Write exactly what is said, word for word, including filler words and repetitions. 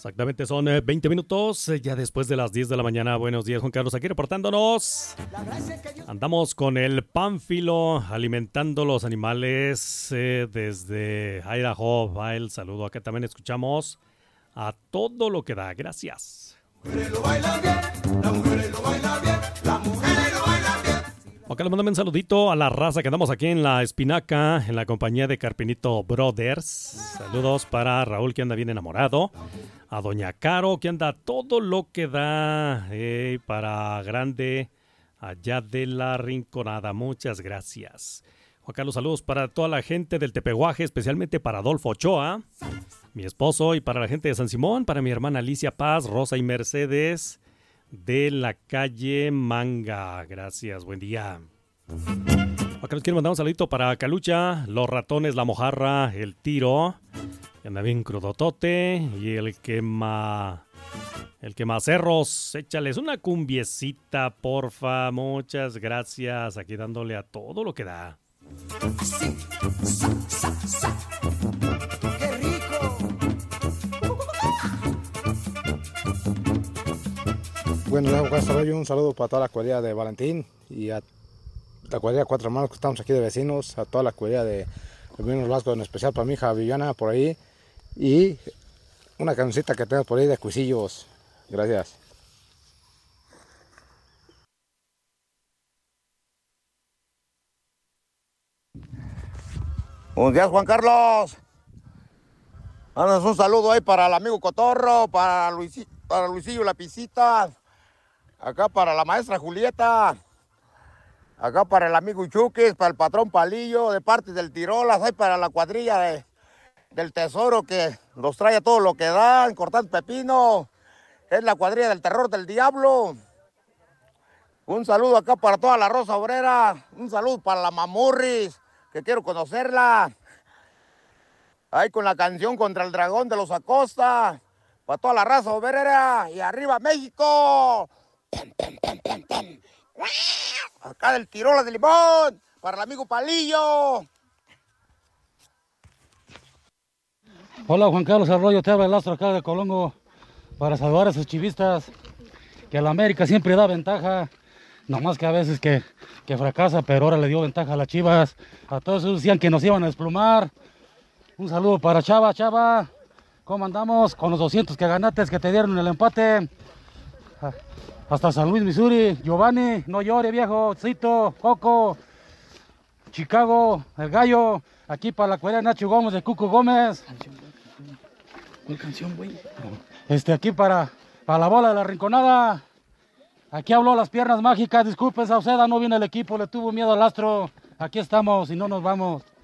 Exactamente, son eh, veinte minutos, eh, ya después de las diez de la mañana. Buenos días, Juan Carlos, aquí reportándonos. Andamos con el Pánfilo, alimentando los animales eh, desde Idaho. Va el saludo. Acá también escuchamos a todo lo que da. Gracias. Las mujeres lo bailan bien, las mujeres lo bailan bien, las mujeres lo bailan bien. Acá le mandamos un saludito a la raza que andamos aquí en la Espinaca, en la compañía de Carpinito Brothers. Saludos para Raúl, que anda bien enamorado. A Doña Caro, que anda todo lo que da. Eh, para Grande, allá de la Rinconada. Muchas gracias. Juan Carlos, saludos para toda la gente del Tepehuaje, especialmente para Adolfo Ochoa, mi esposo, y para la gente de San Simón, para mi hermana Alicia Paz, Rosa y Mercedes, de la calle Manga. Gracias, buen día. Acá nos quiero mandar un saludito para Calucha, los ratones, la mojarra, el tiro, que anda bien crudotote, y el quema, el quemacerros. Échales una cumbiecita, porfa. Muchas gracias. Aquí dándole a todo lo que da. Sí, sa, sa, sa. ¡Qué rico! Bueno, Juan Carlos, un saludo para toda la cuadrilla de Valentín y a la cuadrilla de Cuatro Hermanos que estamos aquí de vecinos, a toda la cuadrilla de Hermanos Vasco, en especial para mi hija Viviana por ahí, y una cancioncita que tengas por ahí de Cuisillos. Gracias. Buenos días, Juan Carlos. Mándanos un saludo ahí para el amigo Cotorro, para, Luisi, para Luisillo Lapicita, acá para la maestra Julieta, acá para el amigo Chuquis, para el patrón Palillo, de parte del Tirolas, ahí para la cuadrilla de, del Tesoro que los trae a todo lo que dan, cortando pepino, es la cuadrilla del Terror del Diablo. Un saludo acá para toda la Rosa Obrera, un saludo para la Mamurris, que quiero conocerla. Ahí con la canción Contra el Dragón de los Acosta. Para toda la raza obrera. Y arriba México. ¡Pam, pam, pam, pam, pam! Acá del Tirola de Limón. Para el amigo Palillo. Hola, Juan Carlos Arroyo, te habla el astro acá de Colongo. Para saludar a esos chivistas. Que a la América siempre da ventaja. Nomás que a veces que, que fracasa, pero ahora le dio ventaja a las Chivas. A todos ellos decían que nos iban a desplumar. Un saludo para Chava, Chava. ¿Cómo andamos? Con los doscientos que ganaste, que te dieron el empate. Hasta San Luis, Missouri. Giovanni, no llore, viejo. Cito, Coco, Chicago, el Gallo. Aquí para la cuadrilla Nacho Gómez de Cuco Gómez. ¿Cuál canción, güey? Este, aquí para, para la bola de la Rinconada. Aquí habló las piernas mágicas. Disculpe, Sauceda, no viene el equipo, le tuvo miedo al astro. Aquí estamos y no nos vamos.